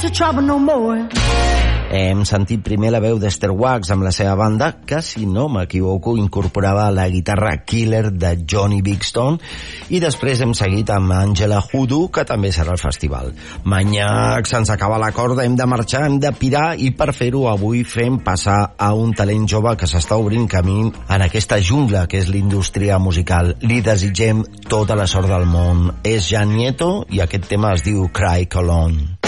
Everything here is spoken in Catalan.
into trouble no more. Hem sentit primer la veu d'Esther Wax amb la seva banda, que, si no m'equivoco, incorporava la guitarra Killer de Johnny Bigston, i després hem seguit amb Angela Hoodoo, que també serà al festival. Manyac, se'ns acaba la corda, hem de marxar, hem de pirar, i per fer-ho avui fem passar a un talent jove que s'està obrint camí en aquesta jungla que és l'indústria musical. Li desitgem tota la sort del món. És Jan Nieto i aquest tema es diu Cry Cologne.